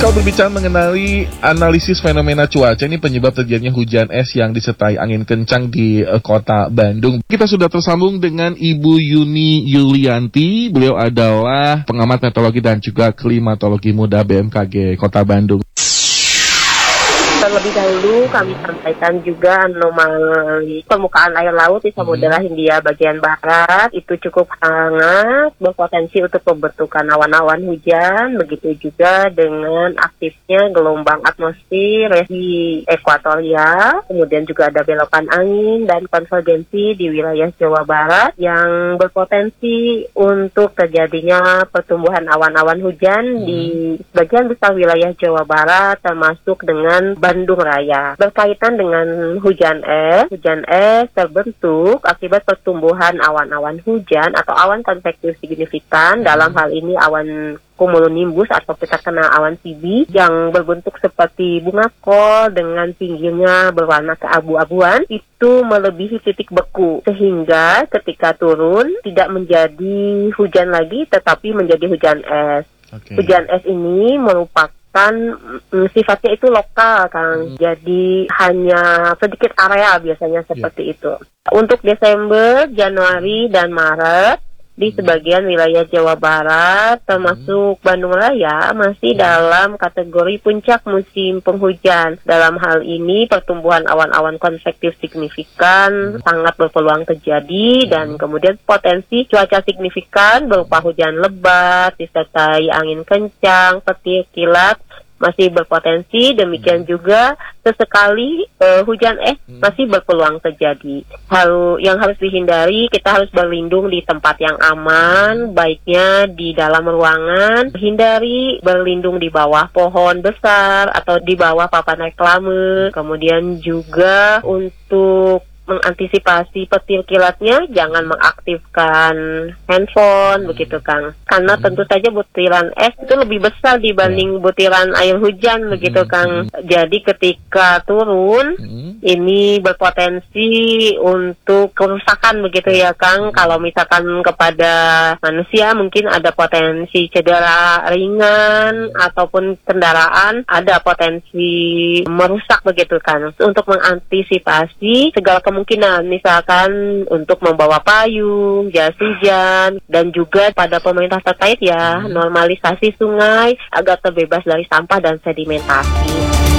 Kalau berbicara mengenai analisis fenomena cuaca, ini penyebab terjadinya hujan es yang disertai angin kencang di kota Bandung. Kita sudah tersambung dengan Ibu Yuni Yulianti. Beliau adalah pengamat meteorologi dan juga klimatologi muda BMKG Kota Bandung. Terlebih dahulu kami sampaikan juga anomali permukaan air laut di Samudera Hindia bagian barat itu cukup hangat, berpotensi untuk pembentukan awan-awan hujan, begitu juga dengan aktifnya gelombang atmosfer di ekuatoria, kemudian juga ada belokan angin dan konvergensi di wilayah Jawa Barat yang berpotensi untuk terjadinya pertumbuhan awan-awan hujan di sebagian besar wilayah Jawa Barat termasuk dengan Bandung Raya. Berkaitan dengan hujan es terbentuk akibat pertumbuhan awan-awan hujan atau awan konvektif signifikan, dalam hal ini awan cumulonimbus atau kita kenal awan CB yang berbentuk seperti bunga kol dengan pinggirnya berwarna keabu-abuan, itu melebihi titik beku sehingga ketika turun tidak menjadi hujan lagi tetapi menjadi hujan es. Hujan es ini merupakan sifatnya itu lokal, Kang. Jadi hanya sedikit area biasanya seperti itu. Untuk Desember, Januari, dan Maret di sebagian wilayah Jawa Barat termasuk Bandung Raya masih dalam kategori puncak musim penghujan. Dalam hal ini pertumbuhan awan-awan konvektif signifikan sangat berpeluang terjadi dan kemudian potensi cuaca signifikan berupa hujan lebat disertai angin kencang, petir, kilat masih berpotensi, demikian juga sesekali hujan es masih berpeluang terjadi. Hal yang harus dihindari, kita harus berlindung di tempat yang aman, baiknya di dalam ruangan, hindari berlindung di bawah pohon besar atau di bawah papan reklame, kemudian juga untuk mengantisipasi petir kilatnya, jangan mengaktifkan handphone, begitu Kang. Karena tentu saja butiran es itu lebih besar dibanding butiran air hujan, begitu Kang. Jadi ketika turun, ini berpotensi untuk kerusakan, begitu ya Kang. Kalau misalkan kepada manusia mungkin ada potensi cedera ringan, ataupun kendaraan ada potensi merusak, begitu Kang. Untuk mengantisipasi segala kemungkinan, misalkan untuk membawa payung, jas hujan, dan juga pada pemerintah terkait ya, normalisasi sungai agar terbebas dari sampah dan sedimentasi.